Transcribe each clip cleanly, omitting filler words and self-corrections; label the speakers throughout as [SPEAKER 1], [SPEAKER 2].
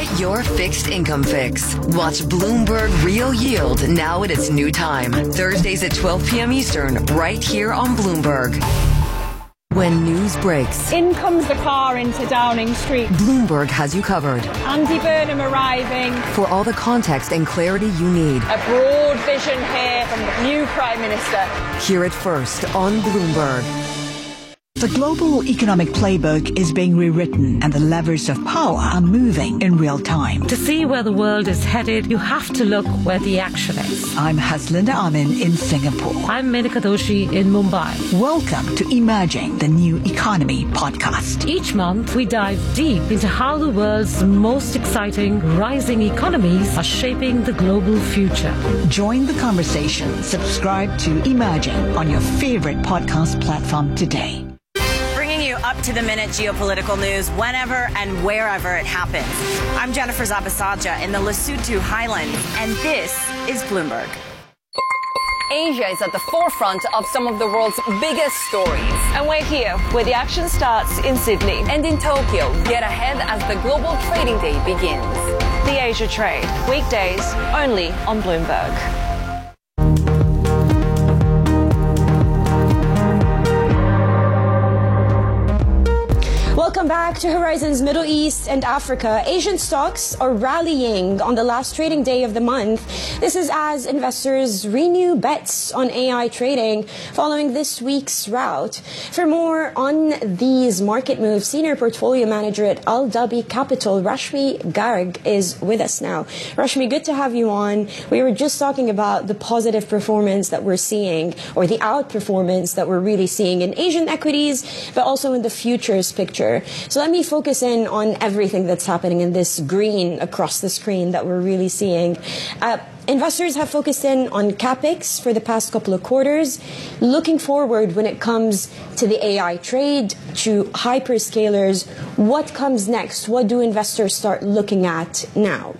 [SPEAKER 1] Get your fixed income fix. Watch Bloomberg Real Yield now at its new time. Thursdays at 12 p.m. Eastern, right here on Bloomberg. When news breaks,
[SPEAKER 2] in comes the car into Downing Street.
[SPEAKER 1] Bloomberg has you covered.
[SPEAKER 2] Andy Burnham arriving.
[SPEAKER 1] For all the context and clarity you need.
[SPEAKER 2] A broad vision here from the new Prime Minister.
[SPEAKER 1] Hear it first on Bloomberg.
[SPEAKER 3] The global economic playbook is being rewritten and the levers of power are moving in real time.
[SPEAKER 4] To see where the world is headed, you have to look where the action is.
[SPEAKER 3] I'm Haslinda Amin in Singapore.
[SPEAKER 4] I'm Menika Doshi in Mumbai.
[SPEAKER 3] Welcome to Emerging the New Economy podcast.
[SPEAKER 4] Each month, we dive deep into how the world's most exciting rising economies are shaping the global future.
[SPEAKER 3] Join the conversation. Subscribe to Emerging on your favorite podcast platform today.
[SPEAKER 5] Up-to-the-minute geopolitical news whenever and wherever it happens. I'm Jennifer Zabasaja in the Lesotho Highlands, and this is Bloomberg.
[SPEAKER 6] Asia is at the forefront of some of the world's biggest stories.
[SPEAKER 2] And we're here where the action starts in Sydney.
[SPEAKER 6] And in Tokyo, get ahead as the global trading day begins.
[SPEAKER 2] The Asia Trade, weekdays only on Bloomberg. Welcome back to Horizons Middle East and Africa. Asian stocks are rallying on the last trading day of the month. This is as investors renew bets on AI trading following this week's rout. For more on these market moves, Senior Portfolio Manager at Al Dhabi Capital, Rashmi Garg, is with us now. Rashmi, good to have you on. We were just talking about the positive performance that we're seeing, or the outperformance that we're really seeing in Asian equities, but also in the futures picture. So let me focus in on everything that's happening in this green across the screen that we're really seeing. Investors have focused in on CapEx for the past couple of quarters. Looking forward when it comes to the AI trade, to hyperscalers, what comes next? What do investors start looking at now?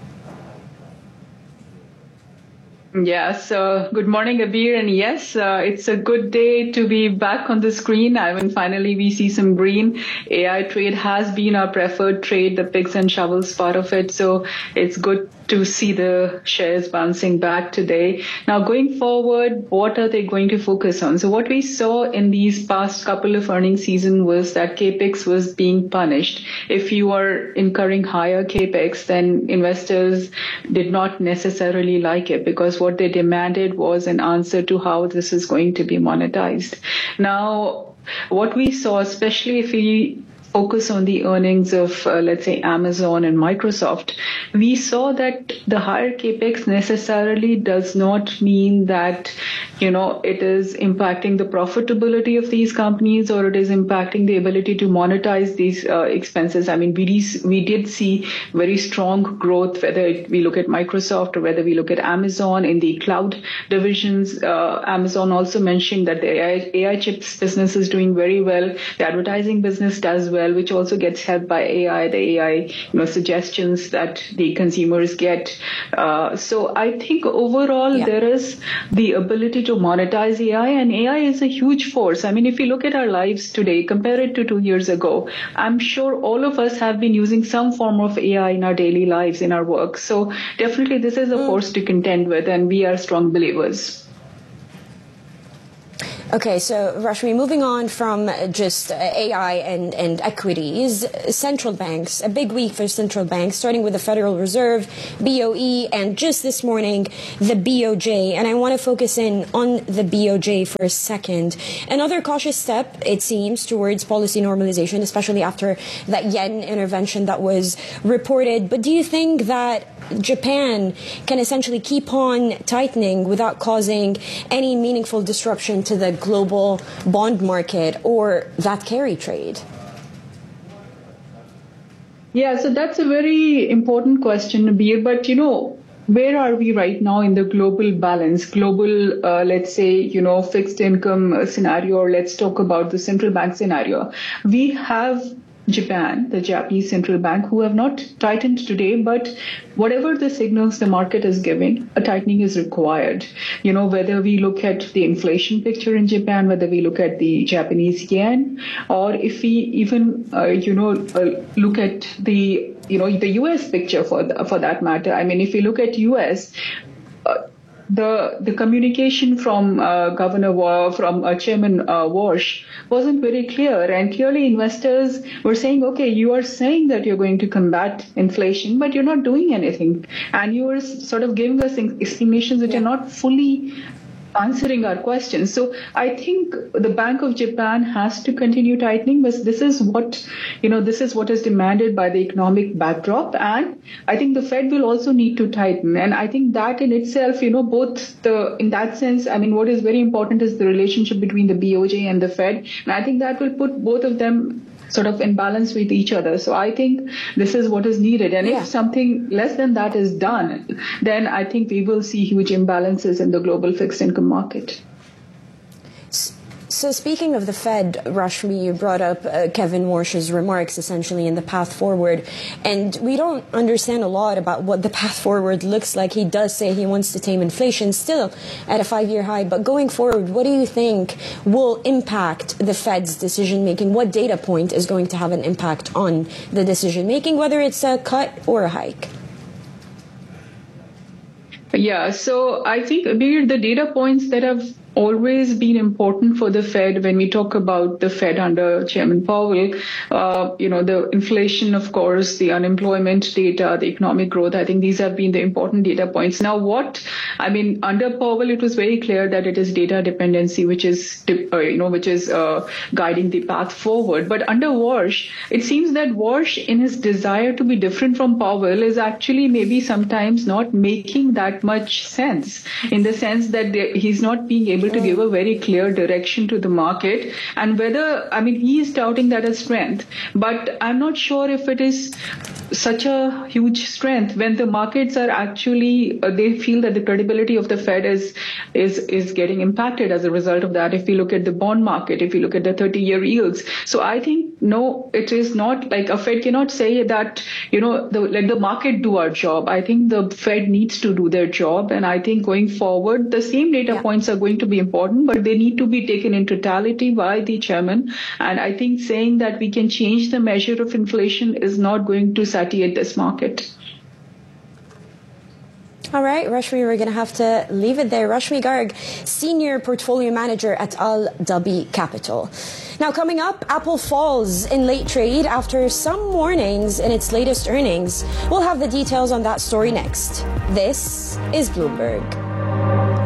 [SPEAKER 7] Yes, good morning, Abir. And yes, it's a good day to be back on the screen. I mean, finally, we see some green. AI trade has been our preferred trade, the picks and shovels part of it. So it's good to see the shares bouncing back today. Now, going forward, what are they going to focus on? So what we saw in these past couple of earnings season was that CAPEX was being punished. If you are incurring higher CAPEX, then investors did not necessarily like it, because what they demanded was an answer to how this is going to be monetized. Now, what we saw, especially if we focus on the earnings of, let's say, Amazon and Microsoft, we saw that the higher CAPEX necessarily does not mean that, it is impacting the profitability of these companies, or it is impacting the ability to monetize these expenses. I mean, we did see very strong growth, whether we look at Microsoft or whether we look at Amazon in the cloud divisions. Amazon also mentioned that the AI chips business is doing very well. The advertising business does well, which also gets helped by AI, the AI suggestions that the consumers get. So I think overall there is the ability to monetize AI, and AI is a huge force. I mean, if you look at our lives today, compare it to 2 years ago, I'm sure all of us have been using some form of AI in our daily lives, in our work. So definitely this is a force to contend with, and we are strong believers.
[SPEAKER 2] Okay, so Rashmi, moving on from just AI and equities, central banks, a big week for central banks, starting with the Federal Reserve, BOE, and just this morning, the BOJ. And I want to focus in on the BOJ for a second. Another cautious step, it seems, towards policy normalization, especially after that yen intervention that was reported. But do you think that Japan can essentially keep on tightening without causing any meaningful disruption to the global bond market or that carry trade?
[SPEAKER 7] Yeah, so that's a very important question, Abir. But, where are we right now in the global balance, let's say, fixed income scenario, or let's talk about the central bank scenario? We have Japan, the Japanese central bank, who have not tightened today, but whatever the signals the market is giving, a tightening is required. Whether we look at the inflation picture in Japan, whether we look at the Japanese yen, or if we even, look at the US picture for that matter. I mean, if you look at US, the communication from Chairman Warsh wasn't very clear, and clearly investors were saying, okay, you are saying that you're going to combat inflation, but you're not doing anything, and you are sort of giving us explanations which are not fully answering our questions. So I think the Bank of Japan has to continue tightening, but this is what is demanded by the economic backdrop. And I think the Fed will also need to tighten. And I think that in itself, in that sense, I mean, what is very important is the relationship between the BOJ and the Fed. And I think that will put both of them sort of in balance with each other. So I think this is what is needed. And if something less than that is done, then I think we will see huge imbalances in the global fixed income market.
[SPEAKER 2] So speaking of the Fed, Rashmi, you brought up Kevin Warsh's remarks essentially in the path forward. And we don't understand a lot about what the path forward looks like. He does say he wants to tame inflation still at a 5-year high. But going forward, what do you think will impact the Fed's decision making? What data point is going to have an impact on the decision making, whether it's a cut or a hike?
[SPEAKER 7] Yeah, so I think, Abir, the data points that have always been important for the Fed when we talk about the Fed under Chairman Powell, the inflation, of course, the unemployment data, the economic growth, I think these have been the important data points. Now, under Powell, it was very clear that it is data dependency, which is guiding the path forward. But under Warsh, it seems that Warsh, in his desire to be different from Powell, is actually maybe sometimes not making that much sense, in the sense that he's not being able to give a very clear direction to the market. And he is touting that as strength, but I'm not sure if it is such a huge strength when the markets are actually, they feel that the credibility of the Fed is getting impacted as a result of that. If we look at the bond market, if we look at the 30-year yields. So I think, no, it is not like a Fed cannot say that, let the market do our job. I think the Fed needs to do their job. And I think going forward, the same data points are going to be important, but they need to be taken in totality by the chairman. And I think saying that we can change the measure of inflation is not going to satiate this market.
[SPEAKER 2] All right, Rashmi, we're going to have to leave it there. Rashmi Garg, Senior Portfolio Manager at Al Dhabi Capital. Now, coming up, Apple falls in late trade after some warnings in its latest earnings. We'll have the details on that story next. This is Bloomberg.